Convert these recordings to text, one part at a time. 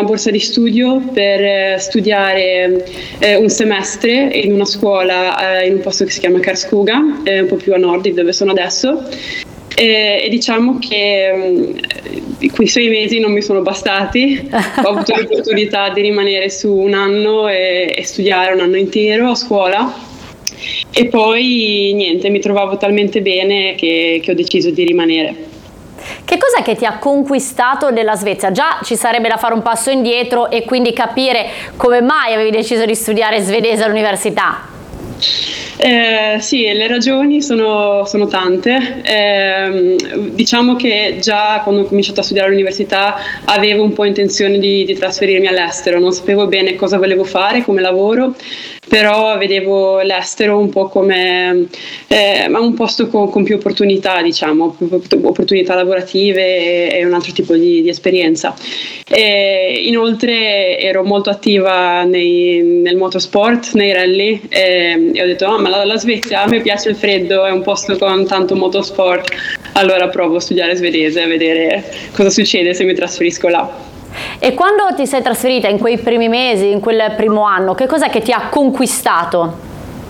borsa di studio per studiare un semestre in una scuola in un posto che si chiama Karlskoga, un po' più a nord di dove sono adesso. E diciamo che quei 6 mesi non mi sono bastati, ho avuto l'opportunità di rimanere su un anno e studiare un anno intero a scuola, e poi niente, mi trovavo talmente bene che ho deciso di rimanere. Che cos'è che ti ha conquistato della Svezia? Già ci sarebbe da fare un passo indietro e quindi capire come mai avevi deciso di studiare svedese all'università. Sì, le ragioni sono tante. Diciamo che già quando ho cominciato a studiare all'università avevo un po' intenzione di trasferirmi all'estero, non sapevo bene cosa volevo fare come lavoro, però vedevo l'estero un po' come un posto con più opportunità, diciamo, più opportunità lavorative e un altro tipo di esperienza. Inoltre ero molto attiva nel motorsport, nei rally, e ho detto ma la Svezia, a me piace il freddo, è un posto con tanto motorsport, allora provo a studiare svedese e vedere cosa succede se mi trasferisco là. E quando ti sei trasferita in quei primi mesi, in quel primo anno, che cos'è che ti ha conquistato?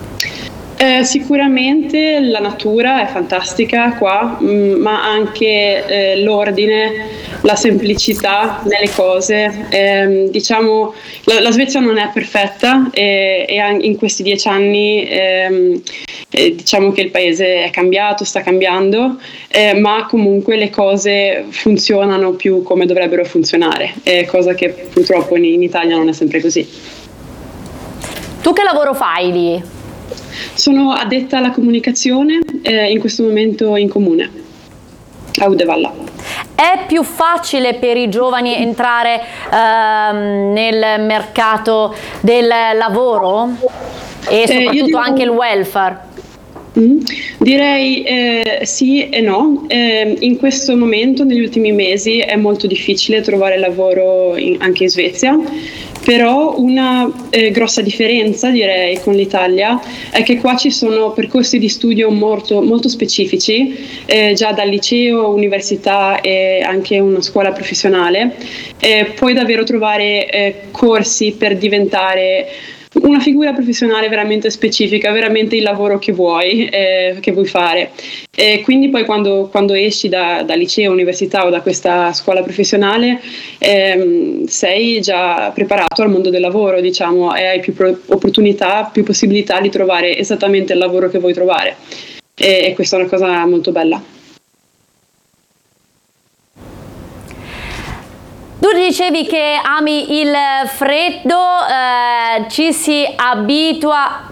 Sicuramente la natura è fantastica qua, ma anche l'ordine, la semplicità nelle cose. Diciamo, la Svezia non è perfetta e in questi 10 anni diciamo che il paese è cambiato, sta cambiando, ma comunque le cose funzionano più come dovrebbero funzionare, cosa che purtroppo in Italia non è sempre così. Tu che lavoro fai lì? Sono addetta alla comunicazione in questo momento in comune, a Uddevalla. È più facile per i giovani entrare nel mercato del lavoro e soprattutto anche il welfare? Direi sì e no. In questo momento, negli ultimi mesi, è molto difficile trovare lavoro anche in Svezia. Però una grossa differenza, direi, con l'Italia è che qua ci sono percorsi di studio molto, molto specifici, già dal liceo, università e anche una scuola professionale. Puoi davvero trovare corsi per diventare una figura professionale veramente specifica, veramente il lavoro che vuoi fare. E quindi poi quando esci da liceo, università o da questa scuola professionale sei già preparato al mondo del lavoro, diciamo, e hai più opportunità, più possibilità di trovare esattamente il lavoro che vuoi trovare, e questa è una cosa molto bella. Tu dicevi che ami il freddo, ci si abitua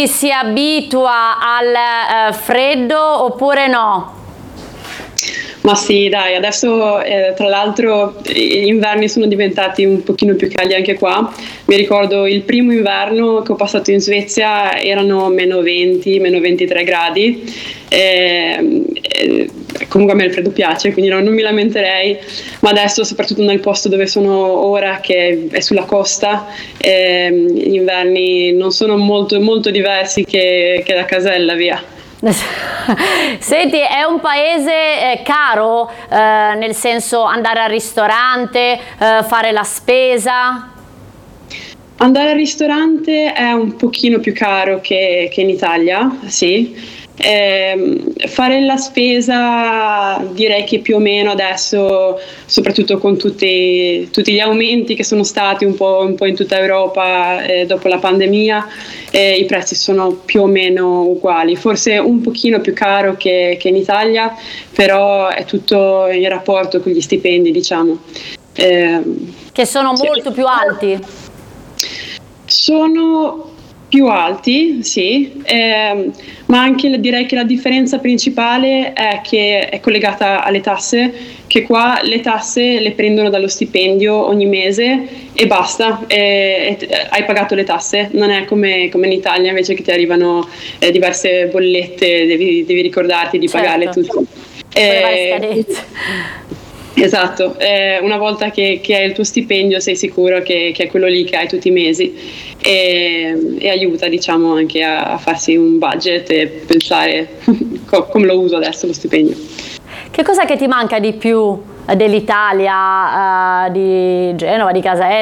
al freddo oppure no? Ma sì, dai, adesso tra l'altro gli inverni sono diventati un pochino più caldi anche qua. Mi ricordo il primo inverno che ho passato in Svezia erano meno 20, meno 23 gradi. Comunque a me il freddo piace, quindi non mi lamenterei, ma adesso soprattutto nel posto dove sono ora, che è sulla costa, gli inverni non sono molto, molto diversi che da Casella, via. Senti, è un paese caro, nel senso andare al ristorante, fare la spesa? Andare al ristorante è un pochino più caro che in Italia, sì. Fare la spesa direi che più o meno adesso, soprattutto con tutti gli aumenti che sono stati un po' in tutta Europa dopo la pandemia, i prezzi sono più o meno uguali, forse un pochino più caro che in Italia, però è tutto in rapporto con gli stipendi, diciamo. Che sono molto più alti? Sono più alti, sì, ma anche direi che la differenza principale è che è collegata alle tasse, che qua le tasse le prendono dallo stipendio ogni mese e basta, hai pagato le tasse, non è come in Italia invece che ti arrivano diverse bollette, devi ricordarti di pagarle tutte. Esatto, una volta che hai il tuo stipendio sei sicuro che è quello lì che hai tutti i mesi, e aiuta, diciamo, anche a farsi un budget e pensare come lo uso adesso lo stipendio. Che cos'è che ti manca di più dell'Italia, di Genova, di Casella?